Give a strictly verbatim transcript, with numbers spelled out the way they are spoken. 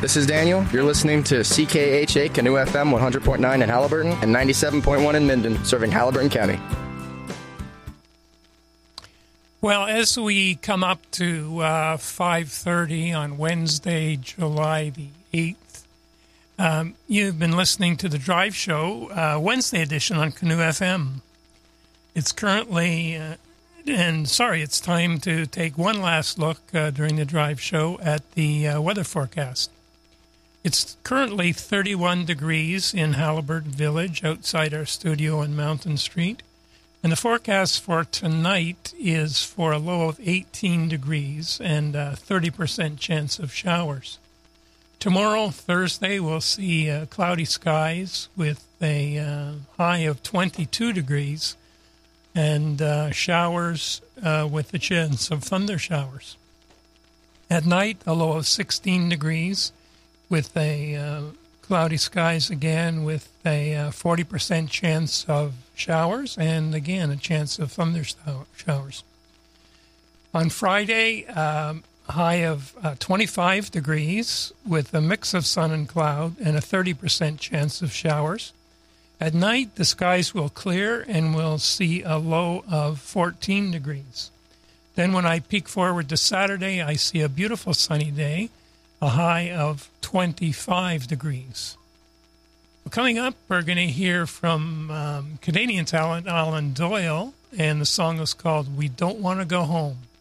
This is Daniel. You're listening to C K H A Canoe F M one hundred point nine in Halliburton and ninety-seven point one in Minden, serving Halliburton County. Well, as we come up to uh, five thirty on Wednesday, July the eighth, um, you've been listening to the Drive Show, uh, Wednesday edition on Canoe F M. It's currently, uh, and sorry, it's time to take one last look uh, during the Drive Show at the uh, weather forecast. It's currently thirty-one degrees in Halliburton Village outside our studio on Mountain Street. And the forecast for tonight is for a low of eighteen degrees and a thirty percent chance of showers. Tomorrow, Thursday, we'll see uh, cloudy skies with a uh, high of twenty-two degrees and uh, showers uh, with a chance of thunder showers. At night, a low of sixteen degrees with a uh, cloudy skies again with a uh, forty percent chance of showers and, again, a chance of thunder showers. On Friday, um, a high of uh, twenty-five degrees with a mix of sun and cloud and a thirty percent chance of showers. At night, the skies will clear and we'll see a low of fourteen degrees. Then when I peek forward to Saturday, I see a beautiful sunny day, a high of twenty-five degrees. Well, coming up, we're going to hear from um, Canadian talent Alan Doyle, and the song is called We Don't Want to Go Home.